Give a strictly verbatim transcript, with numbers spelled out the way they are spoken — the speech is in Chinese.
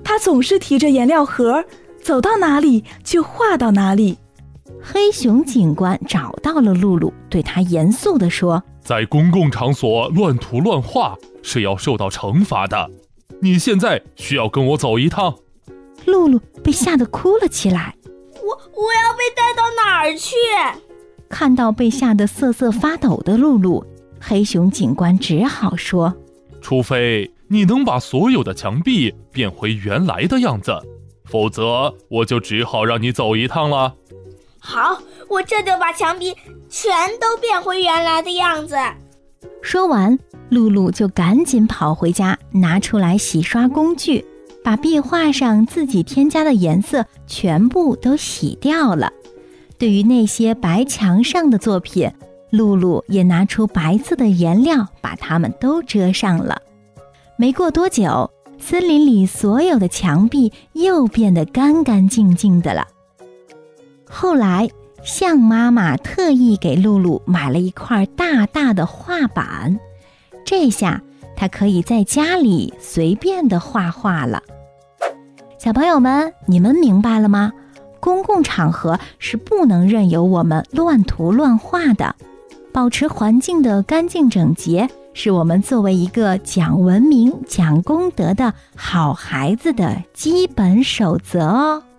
他总是提着颜料盒，走到哪里就画到哪里。 黑熊警官找到了露露，对他严肃地说： 在公共场所乱涂乱画是要受到惩罚的，你现在需要跟我走一趟。 露露被吓得哭了起来。 我我要被带到哪儿去？ 看到被吓得瑟瑟发抖的露露，黑熊警官只好说： 除非你能把所有的墙壁变回原来的样子，否则我就只好让你走一趟了。 好，我这就把墙壁全都变回原来的样子。 说完，露露就赶紧跑回家，拿出来洗刷工具，把壁画上自己添加的颜色全部都洗掉了。对于那些白墙上的作品，露露也拿出白色的颜料，把它们都遮上了。没过多久，森林里所有的墙壁又变得干干净净的了。后来，象妈妈特意给露露买了一块大大的画板，这下她可以在家里随便的画画了。小朋友们，你们明白了吗？公共场合是不能任由我们乱涂乱画的，保持环境的干净整洁，是我们作为一个讲文明、讲公德的好孩子的基本守则哦。